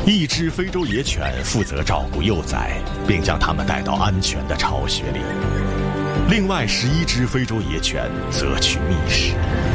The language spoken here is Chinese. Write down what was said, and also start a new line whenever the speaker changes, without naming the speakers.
一只非洲野犬负责照顾幼崽，并将它们带到安全的巢穴里。另外11只非洲野犬则去觅食。